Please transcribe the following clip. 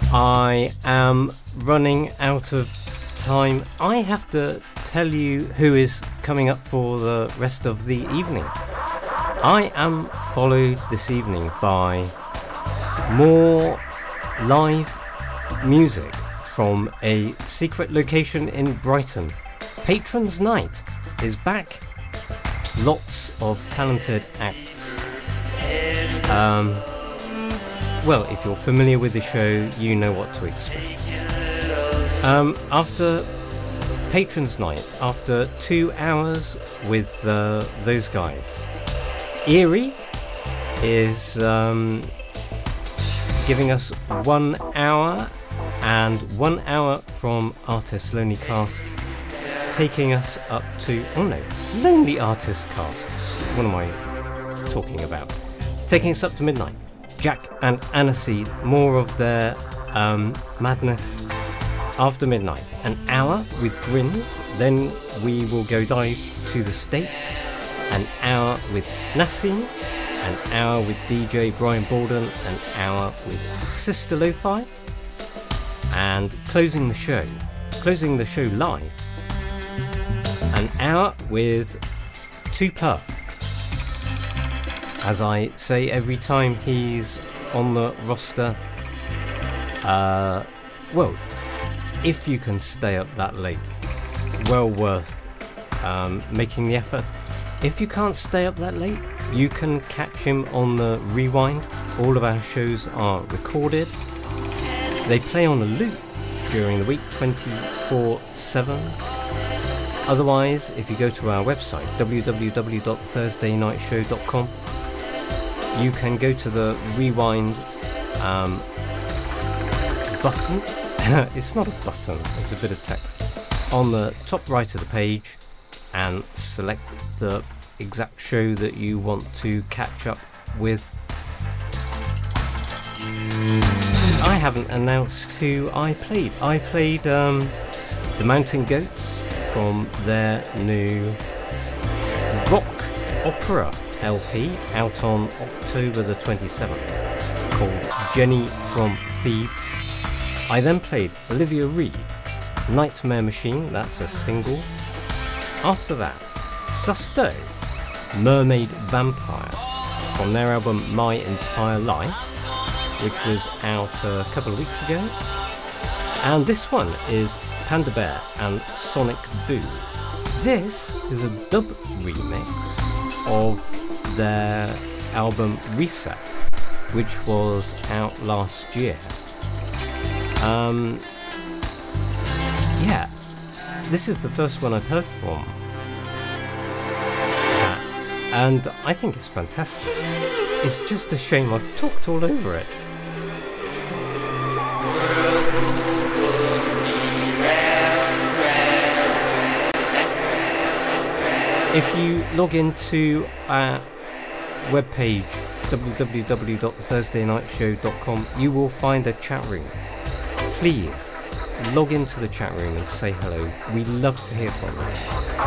I am running out of time. I have to tell you who is coming up for the rest of the evening. I am followed this evening by more live music from a secret location in Brighton. Patrons Night is back. Lots of talented acts. Well, if you're familiar with the show, you know what to expect. After Patrons Night, after 2 hours with those guys, Eerie is giving us 1 hour, and 1 hour from Artist Lonely Cast, taking us up to, Lonely Artist Cast. What am I talking about? Taking us up to midnight. Jack and Aniseed, more of their madness after midnight. An hour with Grins, then we will go dive to the States. An hour with Nassim, an hour with DJ Brian Borden, an hour with Sister Lo-Fi, and closing the show live, an hour with 2 Perth. As I say every time he's on the roster, well, if you can stay up that late, well worth making the effort. If you can't stay up that late, you can catch him on the Rewind. All of our shows are recorded. They play on a loop during the week, 24/7. Otherwise, if you go to our website, www.thursdaynightshow.com, you can go to the Rewind button. It's not a button, it's a bit of text. On the top right of the page, and select the exact show that you want to catch up with. I haven't announced who I played. I played the Mountain Goats from their new rock opera LP out on October the 27th called Jenny from Thebes. I then played Olivia Reed, Nightmare Machine, that's a single. After that, Susto, Mermaid Vampire, from their album My Entire Life, which was out a couple of weeks ago. And this one is Panda Bear and Sonic Boo. This is a dub remix of their album Reset, which was out last year. Yeah, this is the first one I've heard from that, and I think it's fantastic. It's just a shame I've talked all over it. If you log into our webpage, www.thursdaynightshow.com, you will find a chat room. Please log into the chat room and say hello. We love to hear from you.